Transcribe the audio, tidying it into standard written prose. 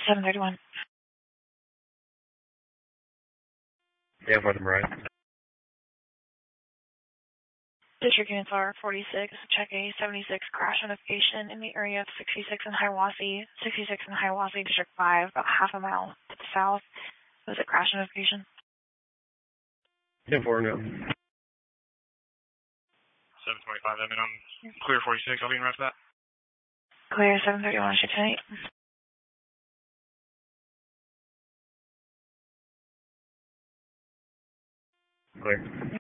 731. Yeah, for the ride. District units are 46, check a 76 crash notification in the area of 66 in Hiawassee, 66 in Hiawassee, District 5, about half a mile to the south. It was a crash notification. Yeah, for now. 725, I'm in on clear 46, I'll be in rest of that. Clear 731, District 10-8. Clear.